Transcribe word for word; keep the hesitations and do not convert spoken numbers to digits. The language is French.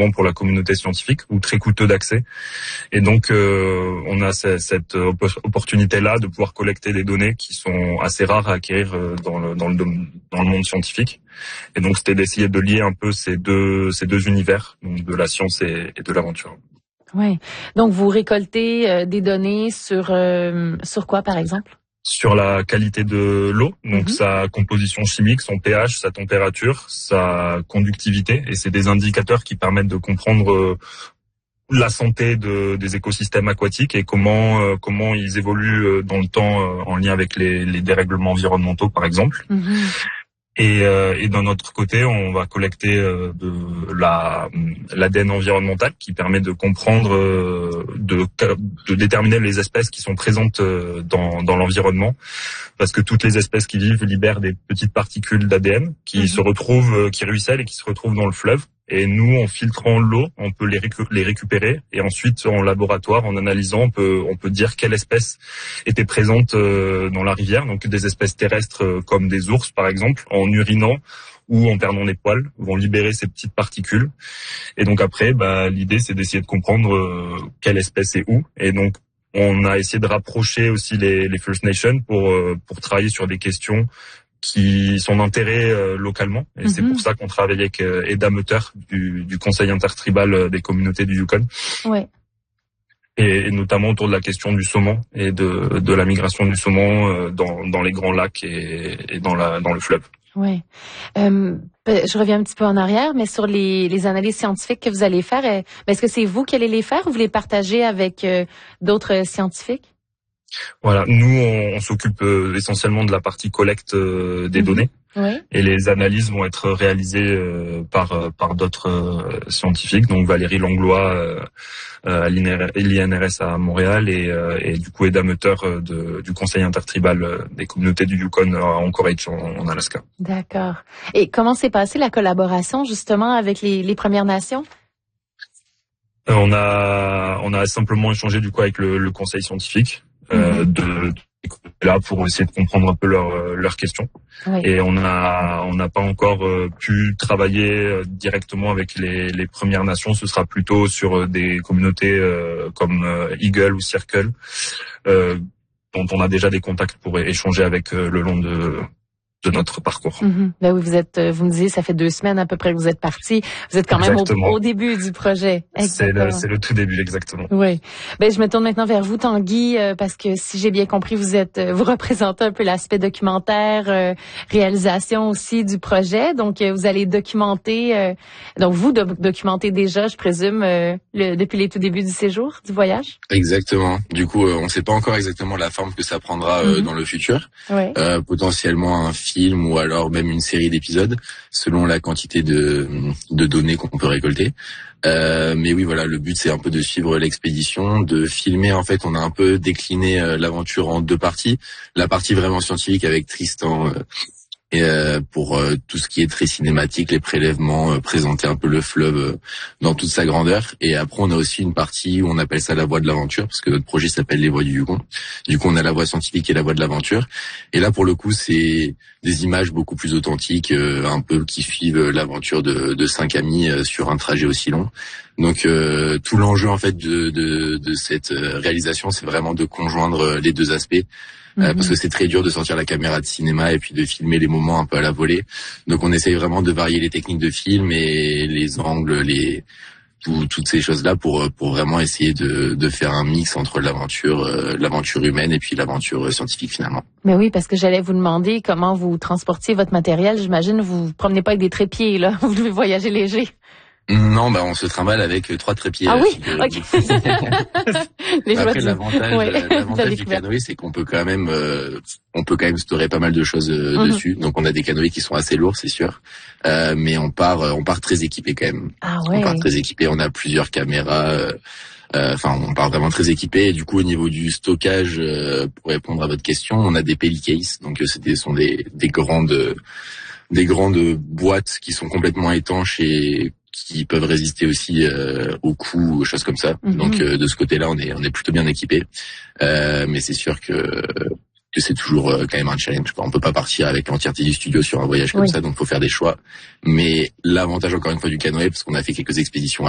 souvent pour la communauté scientifique ou très coûteux d'accès. Et donc, euh, on a c- cette opportunité-là de pouvoir collecter des données qui sont assez rares à acquérir dans le, dans le, dom- dans le monde scientifique. Et donc, c'était d'essayer de lier un peu ces deux, ces deux univers, donc de la science et, et de l'aventure. Oui. Donc, vous récoltez euh, des données sur euh, sur quoi, par exemple? Sur la qualité de l'eau, donc Mm-hmm. sa composition chimique, son pH, sa température, sa conductivité, et c'est des indicateurs qui permettent de comprendre euh, la santé de, des écosystèmes aquatiques et comment euh, comment ils évoluent euh, dans le temps euh, en lien avec les, les dérèglements environnementaux, par exemple. Mm-hmm. Et, euh, et d'un autre côté, on va collecter euh, de la l'A D N environnemental qui permet de comprendre, euh, de, de déterminer les espèces qui sont présentes euh, dans, dans l'environnement, parce que toutes les espèces qui vivent libèrent des petites particules d'A D N qui mmh. se retrouvent, euh, qui ruissellent et qui se retrouvent dans le fleuve. Et nous, en filtrant l'eau, on peut les, récu- les récupérer. Et ensuite, en laboratoire, en analysant, on peut, on peut dire quelle espèce était présente euh, dans la rivière. Donc des espèces terrestres euh, comme des ours, par exemple, en urinant ou en perdant des poils, vont libérer ces petites particules. Et donc après, bah, l'idée, c'est d'essayer de comprendre euh, quelle espèce est où. Et donc, on a essayé de rapprocher aussi les, les First Nations pour, euh, pour travailler sur des questions qui sont d'intérêt euh, localement. Et mm-hmm. c'est pour ça qu'on travaille avec euh, Eda Mutter du, du Conseil intertribal des communautés du Yukon. Ouais. Et, et notamment autour de la question du saumon et de, de la migration du saumon euh, dans, dans les grands lacs et, et dans, la, dans le fleuve. Oui. Euh, je reviens un petit peu en arrière, mais sur les, les analyses scientifiques que vous allez faire, euh, est-ce que c'est vous qui allez les faire ou vous les partagez avec euh, d'autres scientifiques? Voilà, nous on, on s'occupe euh, essentiellement de la partie collecte euh, des mmh. données, oui. et les analyses vont être réalisées euh, par euh, par d'autres euh, scientifiques, donc Valérie Langlois euh, à l'I N R S à Montréal et, euh, et du coup Eda Mutter de, du Conseil intertribal des communautés du Yukon à Anchorage en, en Alaska. D'accord. Et comment s'est passée la collaboration justement avec les, les Premières Nations? Euh, on a on a simplement échangé du coup avec le, le Conseil scientifique. Euh, de, de là pour essayer de comprendre un peu leurs leurs questions. Oui. Et on a on n'a pas encore euh, pu travailler euh, directement avec les les Premières Nations. Ce sera plutôt sur euh, des communautés euh, comme euh, Eagle ou Circle, euh, dont on a déjà des contacts pour échanger avec euh, le long de de notre parcours. Mm-hmm. Ben oui, vous êtes, vous me disiez, ça fait deux semaines à peu près que vous êtes parti. Vous êtes quand exactement. même au, au début du projet. C'est le, c'est le tout début, exactement. Oui. Ben je me tourne maintenant vers vous, Tanguy, euh, parce que si j'ai bien compris, vous êtes, vous représentez un peu l'aspect documentaire, euh, réalisation aussi du projet. Donc euh, vous allez documenter. Euh, donc vous do- documentez déjà, je présume, euh, le, depuis les tout débuts du séjour, du voyage. Exactement. Du coup, euh, on ne sait pas encore exactement la forme que ça prendra euh, mm-hmm. dans le futur. Oui. Euh, potentiellement un film ou alors même une série d'épisodes selon la quantité de, de données qu'on peut récolter. Euh, mais oui, voilà, le but c'est un peu de suivre l'expédition, de filmer. En fait, on a un peu décliné euh, l'aventure en deux parties. La partie vraiment scientifique avec Tristan euh, et euh, pour euh, tout ce qui est très cinématique, les prélèvements, euh, présenter un peu le fleuve euh, dans toute sa grandeur. Et après, on a aussi une partie où on appelle ça la voie de l'aventure, parce que notre projet s'appelle les voies du Yukon. Du coup, on a la voie scientifique et la voie de l'aventure. Et là, pour le coup, c'est des images beaucoup plus authentiques, euh, un peu qui suivent l'aventure de, de cinq amis euh, sur un trajet aussi long. Donc, euh, tout l'enjeu en fait de, de, de cette réalisation, c'est vraiment de conjoindre les deux aspects. Euh, parce que c'est très dur de sortir la caméra de cinéma et puis de filmer les moments un peu à la volée. Donc on essaye vraiment de varier les techniques de film et les angles, les tout, toutes ces choses-là pour pour vraiment essayer de de faire un mix entre l'aventure euh, l'aventure humaine et puis l'aventure scientifique finalement. Mais oui, parce que j'allais vous demander comment vous transportiez votre matériel. J'imagine vous vous promenez pas avec des trépieds là, vous devez voyager léger. Non, bah on se trimballe avec trois trépieds. Ah oui, euh, ok. Les Après l'avantage, ouais. l'avantage du canoë, c'est qu'on peut quand même, euh, on peut quand même storer pas mal de choses euh, mm-hmm. dessus. Donc on a des canoës qui sont assez lourds, c'est sûr, euh, mais on part, on part très équipé quand même. Ah ouais. On part très équipé. On a plusieurs caméras. Euh, Enfin, euh, on part vraiment très équipé. Et du coup, au niveau du stockage, euh, pour répondre à votre question, on a des pellicases. Donc, ce sont des, des grandes, des grandes boîtes qui sont complètement étanches et qui peuvent résister aussi euh, aux coups, aux choses comme ça. Mm-hmm. Donc, euh, de ce côté-là, on est, on est plutôt bien équipé. Euh, mais c'est sûr que que c'est toujours euh, quand même un challenge. On peut pas partir avec l'entièreté du studio sur un voyage comme oui. ça, donc faut faire des choix. Mais l'avantage encore une fois du canoë, parce qu'on a fait quelques expéditions